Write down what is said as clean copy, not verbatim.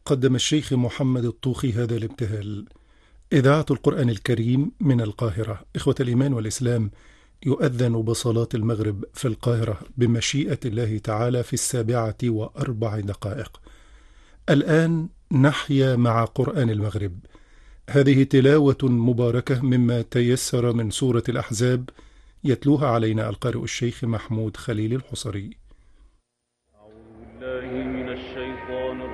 قدم الشيخ محمد الطوخي هذا الابتهال. إذاعة القرآن الكريم من القاهرة. إخوة الإيمان والإسلام، يؤذن بصلاة المغرب في القاهرة بمشيئة الله تعالى في 7:04. الآن نحيا مع قرآن المغرب. هذه تلاوة مباركة مما تيسر من سورة الأحزاب، يتلوها علينا القارئ الشيخ محمود خليل الحصري. أعوذ بالله من